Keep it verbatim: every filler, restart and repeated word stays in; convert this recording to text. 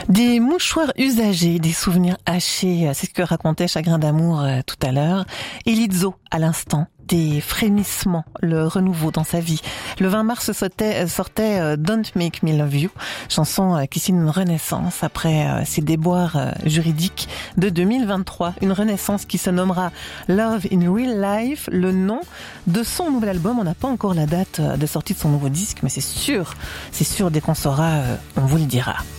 Des mouchoirs usagés, des souvenirs hachés, c'est ce que racontait Chagrin d'amour euh, tout à l'heure. Et Lizzo, à l'instant, des frémissements, le renouveau dans sa vie. Le vingt mars sortait, sortait euh, Don't Make Me Love You, chanson euh, qui signe une renaissance après euh, ses déboires euh, juridiques de deux mille vingt-trois. Une renaissance qui se nommera Love in Real Life, le nom de son nouvel album. On n'a pas encore la date de sortie de son nouveau disque, mais c'est sûr, c'est sûr, dès qu'on saura, euh, on vous le dira.